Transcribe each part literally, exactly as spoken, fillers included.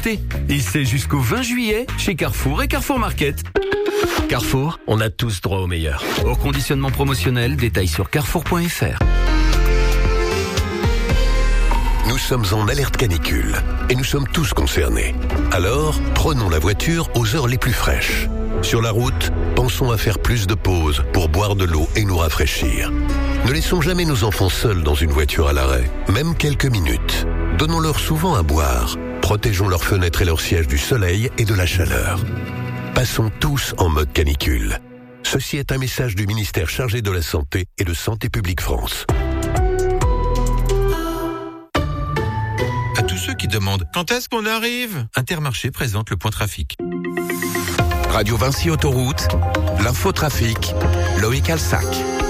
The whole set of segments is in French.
Et c'est jusqu'au vingt juillet chez Carrefour et Carrefour Market. Carrefour, on a tous droit au meilleur. Au conditionnement promotionnel, détail sur carrefour point f r. Nous sommes en alerte canicule et nous sommes tous concernés. Alors, prenons la voiture aux heures les plus fraîches. Sur la route, pensons à faire plus de pauses pour boire de l'eau et nous rafraîchir. Ne laissons jamais nos enfants seuls dans une voiture à l'arrêt, même quelques minutes. Donnons-leur souvent à boire. Protégeons leurs fenêtres et leurs sièges du soleil et de la chaleur. Passons tous en mode canicule. Ceci est un message du ministère chargé de la Santé et de Santé publique France. À tous ceux qui demandent quand est-ce qu'on arrive, Intermarché présente le point trafic. Radio Vinci Autoroute, l'infotrafic, Loïc Alsac.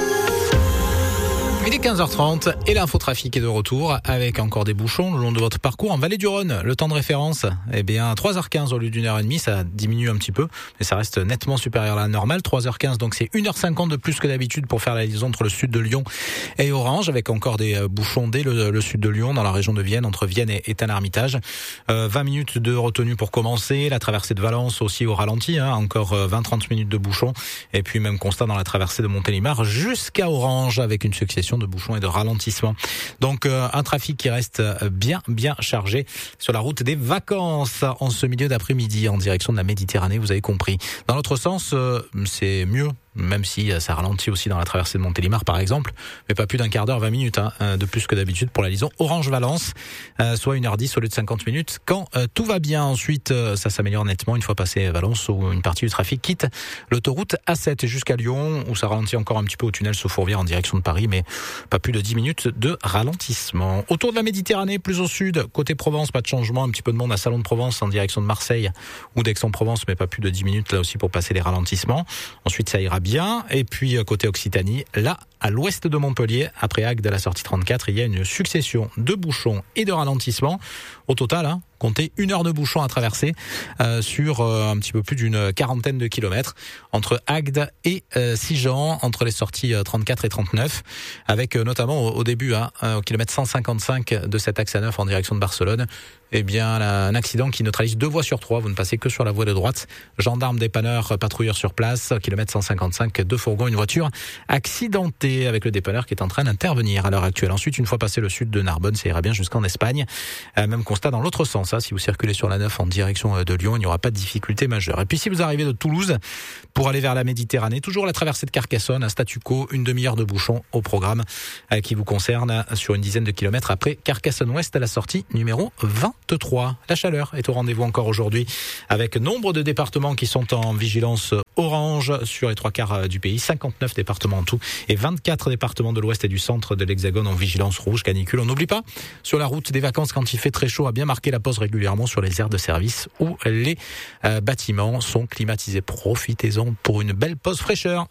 Il est quinze heures trente et l'infotrafic est de retour avec encore des bouchons le long de votre parcours en Vallée du Rhône. Le temps de référence, eh bien, trois heures quinze au lieu d'une heure trente, ça diminue un petit peu, mais ça reste nettement supérieur à la normale. trois heures quinze, donc c'est une heure cinquante de plus que d'habitude pour faire la liaison entre le sud de Lyon et Orange, avec encore des bouchons dès le, le sud de Lyon, dans la région de Vienne, entre Vienne et, et Tain-l'Hermitage. Euh, vingt minutes de retenue pour commencer, la traversée de Valence aussi au ralenti, hein, encore vingt à trente minutes de bouchons, et puis même constat dans la traversée de Montélimar jusqu'à Orange, avec une succession de bouchons et de ralentissements. Donc euh, un trafic qui reste bien bien chargé sur la route des vacances en ce milieu d'après-midi en direction de la Méditerranée, vous avez compris. Dans l'autre sens, euh, c'est mieux, même si ça ralentit aussi dans la traversée de Montélimar par exemple, mais pas plus d'un quart d'heure, vingt minutes hein, de plus que d'habitude pour la liaison Orange-Valence, euh, soit une heure dix au lieu de cinquante minutes quand euh, tout va bien. Ensuite, euh, ça s'améliore nettement une fois passé Valence, où une partie du trafic quitte l'autoroute A sept jusqu'à Lyon, où ça ralentit encore un petit peu au tunnel Sceaux-Fourvière en direction de Paris, mais pas plus de dix minutes de ralentissement. Autour de la Méditerranée, plus au sud, côté Provence, pas de changement, un petit peu de monde à Salon de Provence en direction de Marseille ou d'Aix-en-Provence, mais pas plus de dix minutes là aussi pour passer les ralentissements. Ensuite, ça ira bien. Et puis côté Occitanie, là à l'ouest de Montpellier, après Agde à la sortie trente-quatre, il y a une succession de bouchons et de ralentissements. Au total, hein, comptez une heure de bouchons à traverser euh, sur euh, un petit peu plus d'une quarantaine de kilomètres entre Agde et euh, Sigean, entre les sorties euh, trente-quatre et trente-neuf, avec euh, notamment au, au début, hein, au kilomètre cent cinquante-cinq de cet axe A neuf en direction de Barcelone, eh bien là, un accident qui neutralise deux voies sur trois. Vous ne passez que sur la voie de droite. Gendarmes, dépanneurs, patrouilleurs sur place. Kilomètre cent cinquante-cinq, deux fourgons, une voiture accidentée avec le dépanneur qui est en train d'intervenir à l'heure actuelle. Ensuite, une fois passé le sud de Narbonne, ça ira bien jusqu'en Espagne. Euh, même constat dans l'autre sens. Hein, si vous circulez sur la neuf en direction de Lyon, il n'y aura pas de difficulté majeure. Et puis si vous arrivez de Toulouse pour aller vers la Méditerranée, toujours la traversée de Carcassonne, un statu quo, une demi-heure de bouchon au programme euh, qui vous concerne sur une dizaine de kilomètres après Carcassonne-Ouest à la sortie numéro vingt-trois. La chaleur est au rendez-vous encore aujourd'hui avec nombre de départements qui sont en vigilance orange sur les trois quarts du pays, cinquante-neuf départements en tout et vingt-quatre départements de l'ouest et du centre de l'Hexagone en vigilance rouge canicule. On n'oublie pas, sur la route des vacances quand il fait très chaud, à bien marquer la pause régulièrement sur les aires de service où les euh, bâtiments sont climatisés. Profitez-en pour une belle pause fraîcheur.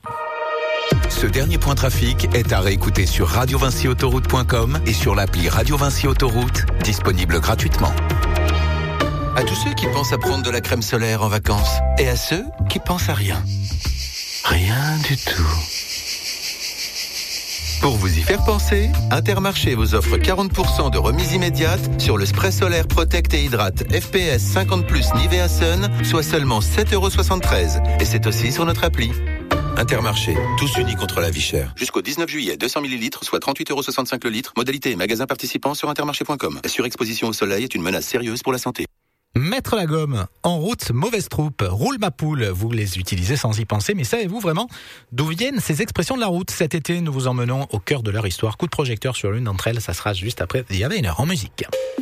Ce dernier point trafic est à réécouter sur radio vinci autoroute point com et sur l'appli Radio Vinci Autoroute, disponible gratuitement. À tous ceux qui pensent à prendre de la crème solaire en vacances et à ceux qui pensent à rien. Rien du tout. Pour vous y faire penser, Intermarché vous offre quarante pour cent de remise immédiate sur le spray solaire Protect et Hydrate F P S cinquante plus Nivea Sun, soit seulement sept euros soixante-treize. Et c'est aussi sur notre appli. Intermarché, tous unis contre la vie chère. Jusqu'au dix-neuf juillet, deux cents millilitres, soit trente-huit euros soixante-cinq le litre. Modalité et magasin participants sur intermarché point com. La surexposition au soleil est une menace sérieuse pour la santé. Mettre la gomme en route, mauvaise troupe, roule ma poule, vous les utilisez sans y penser, mais savez-vous vraiment d'où viennent ces expressions de la route? Cet été, nous vous emmenons au cœur de leur histoire. Coup de projecteur sur l'une d'entre elles, ça sera juste après The Avenger en musique.